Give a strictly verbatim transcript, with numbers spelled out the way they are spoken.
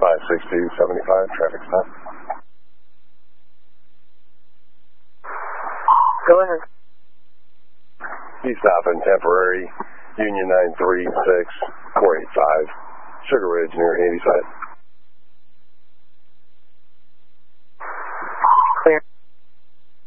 five six two seven five, traffic stop. Go ahead. D-stop and temporary, Union nine three six four eight five, Sugar Ridge near Handy Site.